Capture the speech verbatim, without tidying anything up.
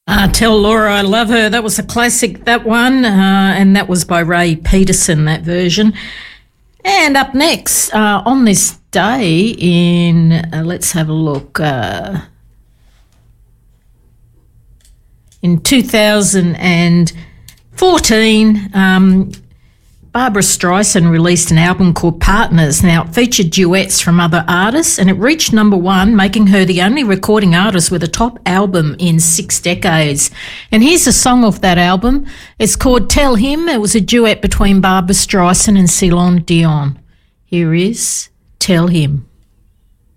Uh, Tell Laura I Love Her. That was a classic, that one, uh, and that was by Ray Peterson, that version. And up next, uh, on this day in, uh, let's have a look, uh, in two thousand fourteen, um, Barbra Streisand released an album called Partners. Now, it featured duets from other artists and it reached number one, making her the only recording artist with a top album in six decades. And here's a song off that album. It's called Tell Him. It was a duet between Barbra Streisand and Celine Dion. Here is Tell Him.